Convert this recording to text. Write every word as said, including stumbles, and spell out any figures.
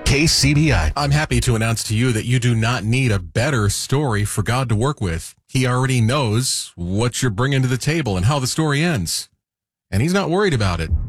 K C B I. I'm happy to announce to you that you do not need a better story for God to work with. He already knows what you're bringing to the table and how the story ends. And he's not worried about it.